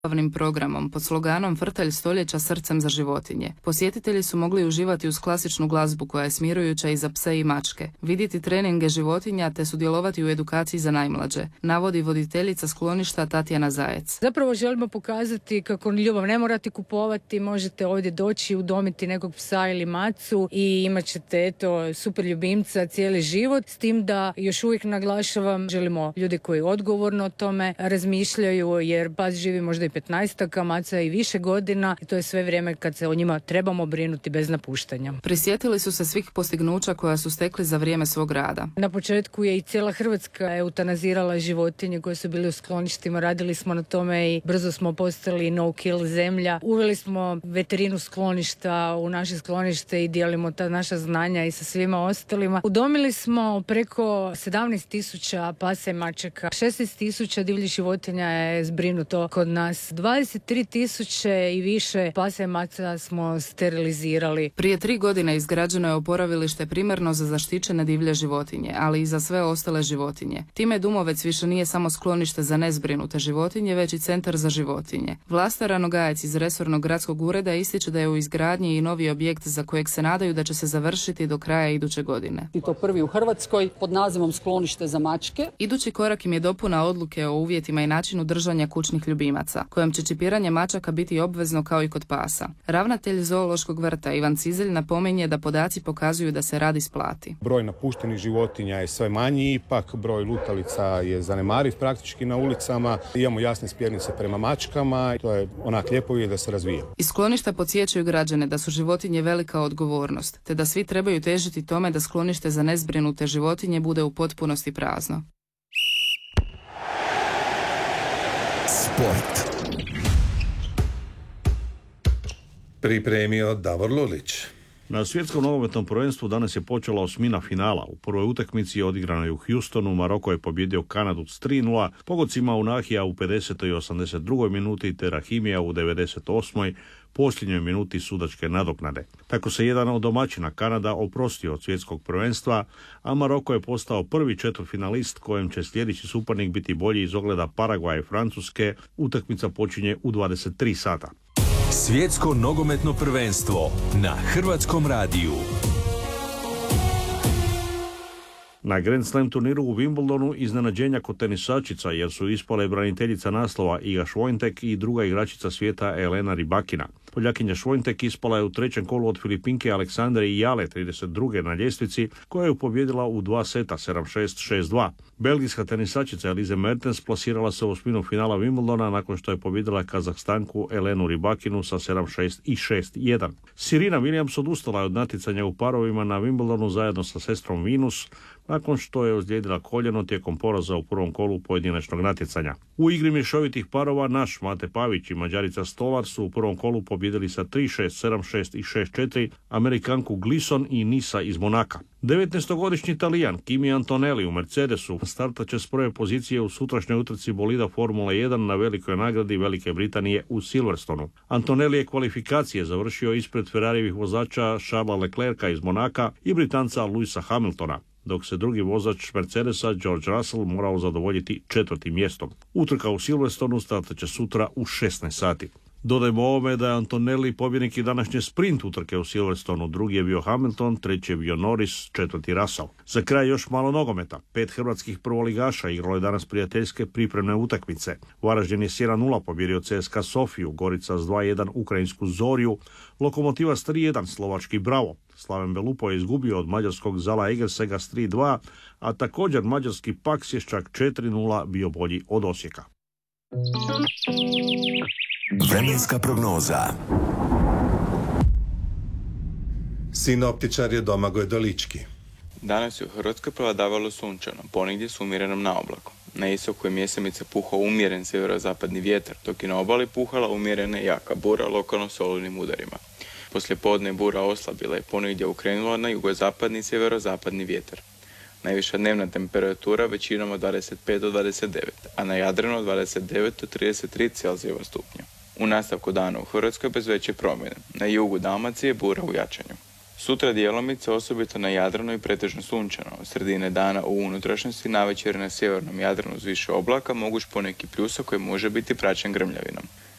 zabavnim programom pod sloganom Vrtelj stoljeća srcem za životinje. Posjetitelji su mogli uživati uz klasičnu glazbu koja je smirujuća i za pse i mačke, vidjeti treninge životinja te sudjelovati u edukaciji za najmlađe, navodi voditeljica skloništa Tatjana Zajec. Zapravo želimo pokazati kako ljubav ne morate kupovati, možete ovdje doći udomiti nekog psa ili macu i imat ćete super ljubimca cijeli život, s tim da još uvijek naglašavam, želimo ljude koji odgovorno o tome razmišljaju, jer pas živi možda i 15, maca i više godina i to je sve vrijeme kad se o njima trebamo brinuti bez napuštanja. Prisjetili su se svih postignuća koja su stekli za vrijeme svog rada. Na početku je i cijela Hrvatska eutanazirala životinje koje su bili u skloništima, radili smo na tome i brzo smo postali no kill zemlja. Uveli smo veterinu skloništa u naše sklonište i dijelimo ta naša znanja i sa svima ostalima. Udomili smo preko 17.000 pasa i mačaka, 16.000 divljih životinja je zbrinuto kod nas, 23.000 i više pasa i maca smo sterilizirali. Prije 3 godine izgrađeno je oporavilište primarno za zaštićene divlje životinje, ali i za sve ostale životinje. Time Dumovec više nije samo sklonište za nezbrinute životinje, već i centar za životinje. Vlasta Ranogajec iz resornog gradskog ureda ističe da je u izgradnji i novi objekt za kojeg se nadaju da će se završiti do kraja iduće godine. I to prvi u Hrvatskoj pod nazivom Sklonište za mačke. Idući korak im je dopuna odluke o uvjetima i načinu držanja kućnih ljubimaca, kojom će čipiranje mačaka biti obvezno kao i kod pasa. Ravnatelj zoološkog vrta Ivan Cizelj napominje da podaci pokazuju da se rad isplati. Broj napuštenih životinja je sve manji, ipak broj lutalica je zanemariv praktički na ulicama. Imamo jasne smjernice prema mačkama, to je onak lijepo je da se razvija. Iz skloništa podsjećaju građane da su životinje velika odgovornost, te da svi trebaju težiti tome da sklonište za nezbrinute životinje bude u potpunosti prazno. Sport. Pripremio Davor Lulić. Na svjetskom nogometnom prvenstvu danas je počela osmina finala. U prvoj utakmici odigranoj u Houstonu Maroko je pobjedio Kanadu s 3:0, pogodcima Unahija u 50. i 82. minuti te Rahimija u 98. posljednjoj minuti sudačke nadoknade. Tako se jedan od domaćina Kanada oprostio od svjetskog prvenstva, a Maroko je postao prvi četvrtfinalist kojem će sljedeći suparnik biti bolji iz ogleda Paragvaja i Francuske. Utakmica počinje u 23 sata. Svjetsko nogometno prvenstvo na Hrvatskom radiju. Na Grand Slam turniru u Wimbledonu iznenađenja kod tenisačica jer su ispale braniteljica naslova Iga Swiatek i druga igračica svijeta Elena Rybakina. Poljakinja Swiatek ispala je u trećem kolu od Filipinke Aleksandre Jale 32. na ljestvici, koja je pobjedila u 2 seta 7-6, 6-2. Belgijska tenisačica Elise Mertens plasirala se u osminu finala Wimbledona nakon što je pobjedila Kazahstanku Elenu Rybakinu sa 7-6 i 6-1. Serena Williams odustala je od natjecanja u parovima na Wimbledonu zajedno sa sestrom Venus nakon što je ozlijedila koljeno tijekom poraza u prvom kolu pojedinačnog natjecanja. U igri mješovitih parova naš Mate Pavić i Mađarica Stolar su u prvom kolu pobjedili sa 3-6, 7-6 i 6-4 Amerikanku Glisson i Nisa iz Monaka. 19-godišnji Talijan Kimi Antonelli u Mercedesu startat će s prve pozicije u sutrašnjoj utrci bolida Formula 1 na velikoj nagradi Velike Britanije u Silverstonu. Antonelli je kvalifikacije završio ispred Ferrarijevih vozača Charlesa Leclerca iz Monaka i Britanca Lewisa Hamiltona, dok se drugi vozač Mercedesa George Russell morao zadovoljiti 4. mjestom. Utrka u Silverstonu startat će sutra u 16 sati. Dodajmo ovome da je Antonelli pobjednik i današnje sprint utrke u Silverstonu, drugi je bio Hamilton, treći je bio Norris, četvrti Russell. Za kraj još malo nogometa. 5 hrvatskih prvoligaša igralo je danas prijateljske pripremne utakmice. Varaždin je s 1:0 pobjedio CSKA Sofiju, Gorica s 2:1 Ukrajinsku Zorju, Lokomotiva s 3:1 Slovački Bravo. Slaven Belupo je izgubio od mađarskog Zala Egersega s 3:2, a također mađarski Paks je čak 4:0 bio bolji od Osijeka. Vremenska prognoza. Sinoptičar je Domagoj Dolički. Danas je u Hrvatskoj prevladavalo sunčano, ponegdje s umjerenom naoblakom. Na istoku je mjesemice puhao umjeren sjeverozapadni vjetar, dok je na obali puhala umjerena jaka bura lokalno s olujnim udarima. Poslije podne bura oslabila i ponegdje ukrenula na jugozapadni i sjeverozapadni vjetar. Najviša dnevna temperatura većinom od 25 do 29, a na Jadranu od 29 do 33 Celzijeva stupnja. U nastavku dana u Hrvatskoj bez veće promjene. Na jugu Dalmacije bura u jačanju. Sutra djelomice, osobito na Jadranu i pretežno sunčano. Od sredine dana u unutrašnjosti, navečer na sjevernom Jadranu uz više oblaka, moguć poneki pljusak koji može biti praćen grmljavinom.